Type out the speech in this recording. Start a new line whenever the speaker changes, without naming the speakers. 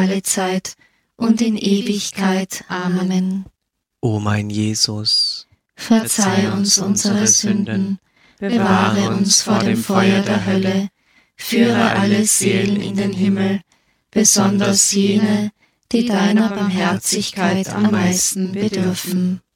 alle Zeit und in Ewigkeit. Amen.
O mein Jesus,
Verzeih uns unsere Sünden, bewahre uns vor dem Feuer der Hölle, führe alle Seelen in den Himmel, besonders jene, die deiner Barmherzigkeit am meisten bedürfen.